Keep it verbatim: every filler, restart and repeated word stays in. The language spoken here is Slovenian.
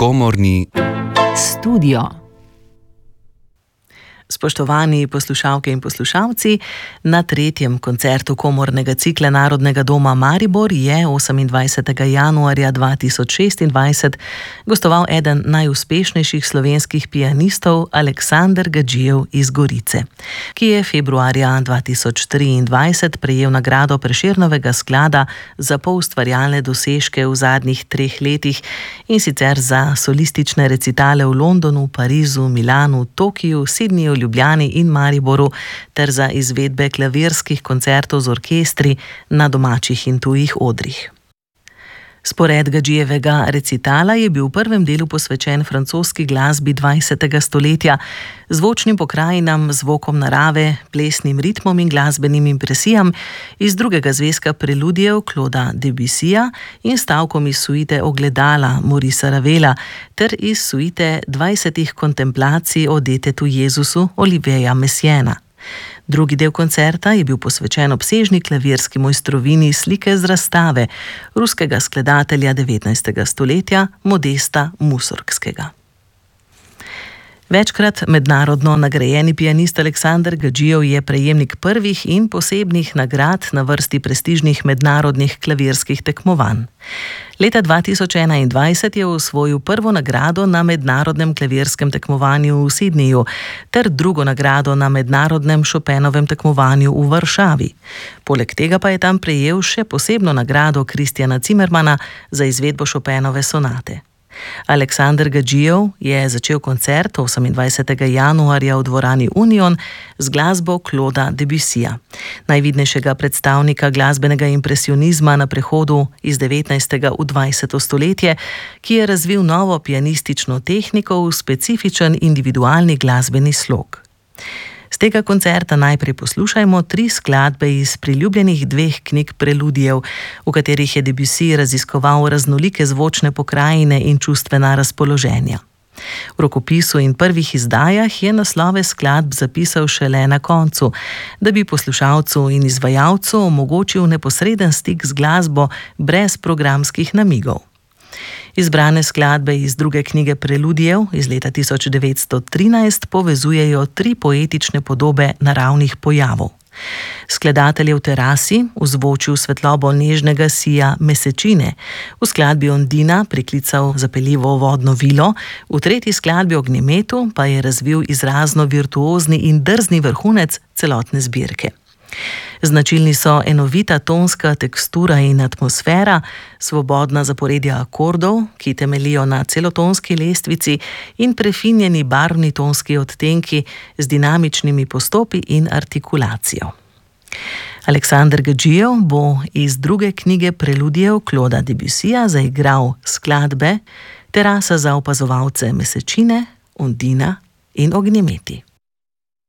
Komorni studio. Spoštovani poslušalke in poslušalci, na tretjem koncertu komornega cikla Narodnega doma Maribor je osemindvajsetega januarja dva tisoč šestindvajset gostoval eden najuspešnejših slovenskih pianistov, Aleksander Gadžijev iz Gorice, ki je februarja dva tisoč triindvajset prejel nagrado Prešernovega sklada za poustvarjalne dosežke v zadnjih treh letih, in sicer za solistične recitale v Londonu, Parizu, Milanu, Tokiu, Sidniju, Ljubljani in Mariboru ter za izvedbe klavirskih koncertov z orkestri na domačih in tujih odrih. Spored Gadžijevega recitala je bil v prvem delu posvečen francoski glasbi dvajsetega stoletja, zvočnim pokrajinam, zvokom narave, plesnim ritmom in glasbenim impresijam, iz drugega zvezka preludijev Clauda Debussija in stavkom iz suite Ogledala Maurica Ravela ter iz suite dvajsetih kontemplacij o detetu Jezusu Olivierja Messiaena. Drugi del koncerta je bil posvečen obsežni klavirski mojstrovini slike z razstave ruskega skladatelja devetnajstega stoletja Modesta Musorgskega. Večkrat mednarodno nagrajeni pianist Aleksander Gadžijev je prejemnik prvih in posebnih nagrad na vrsti prestižnih mednarodnih klavirskih tekmovanj. Leta dva tisoč enaindvajset je osvojil prvo nagrado na mednarodnem klavirskem tekmovanju v Sidniju ter drugo nagrado na mednarodnem Chopinovem tekmovanju v Varšavi. Poleg tega pa je tam prejel še posebno nagrado Kristjana Cimermana za izvedbo Chopinove sonate. Aleksander Gadžijev je začel koncert osemindvajsetega januarja v dvorani Union z glasbo Clauda Debussija, najvidnejšega predstavnika glasbenega impresionizma na prehodu iz devetnajstega v dvajseto stoletje, ki je razvil novo pianistično tehniko v specifičen individualni glasbeni slog. Z tega koncerta najprej poslušajmo tri skladbe iz priljubljenih dveh knjig preludijev, v katerih je Debussy raziskoval raznolike zvočne pokrajine in čustvena razpoloženja. V rokopisu in prvih izdajah je naslove skladb zapisal šele na koncu, da bi poslušalcu in izvajalcu omogočil neposreden stik z glasbo brez programskih namigov. Izbrane skladbe iz druge knjige preludijev iz leta tisoč devetsto trinajst povezujejo tri poetične podobe naravnih pojavov. Skladatelj je v terasi v zvočju svetlobo nežnega sija mesečine, v skladbi Ondina priklical zapeljivo vodno vilo, v tretji skladbi Ognjemetu pa je razvil izrazno virtuozni in drzni vrhunec celotne zbirke. Značilni so enovita tonska tekstura in atmosfera, svobodna zaporedja akordov, ki temeljijo na celotonski lestvici, in prefinjeni barvni tonski odtenki z dinamičnimi postopi in artikulacijo. Aleksander Gadžijev bo iz druge knjige preludijev Clauda Debussija zaigral skladbe Terasa za opazovalce mesečine, Ondina in Ognjemeti.